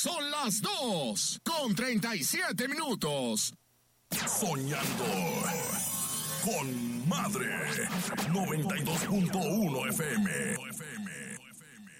Son las 2:37. Soñando con Madre 92.1 FM.